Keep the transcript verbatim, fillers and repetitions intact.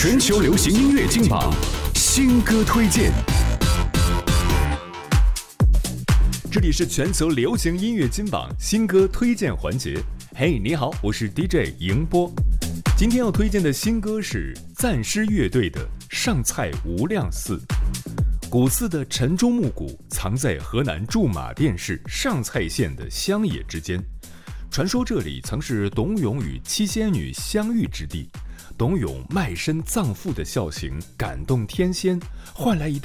全球流行音乐金榜新歌推荐。这里是全球流行音乐金榜新歌推荐环节。嘿，你好，我是 D J 迎波。今天要推荐的新歌是赞诗乐队的《上蔡无量寺》。古寺的晨钟暮鼓藏在河南驻马店市上蔡县的乡野之间，传说这里曾是董永与七仙女相遇之地。董永卖身葬父的孝行感动天仙，换来一段